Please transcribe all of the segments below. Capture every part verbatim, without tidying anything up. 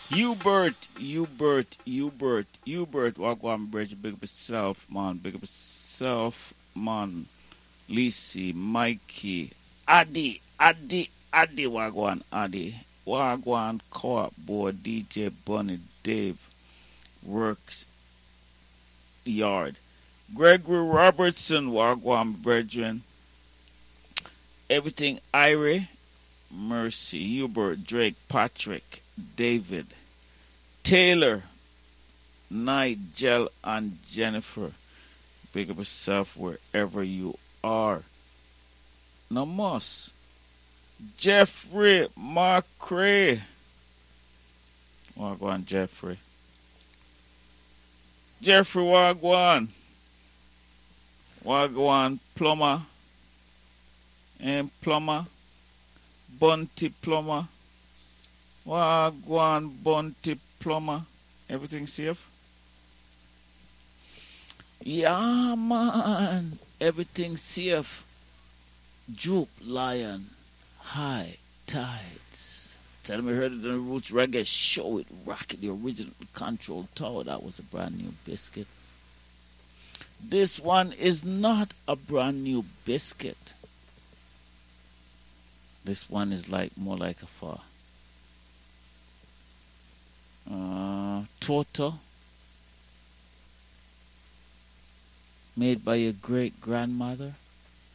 Hubert, Hubert, Hubert, Hubert, Wagwan Bridge, big up yourself, man, big up yourself, man. Lisi, Mikey, Addy, Addy, Addy, Wagwan, Addy, Wagwan, Co-op Board, D J Bunny, Dave, Works, Yard, Gregory Robertson, Wagwan Brethren, Everything Irie, Mercy, Hubert, Drake, Patrick, David, Taylor, Nigel, and Jennifer. Big up yourself wherever you are. Namos, Jeffrey, Marcray. Wagwan, Jeffrey. Jeffrey Wagwan. Wagwan, Plumber. And Plumber. Bunty Plumber. Wagwan, Bunty Plumber. Everything safe? Yeah, man. Everything safe. Droop Lion. High Tides. Tell me, heard it on the Roots Reggae Show. It rocket the original Control Tower. That was a brand new biscuit. This one is not a brand new biscuit. This one is like more like a far. Uh, Toto. Made by your great grandmother.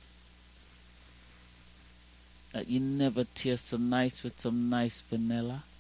That you never taste so nice with some nice vanilla.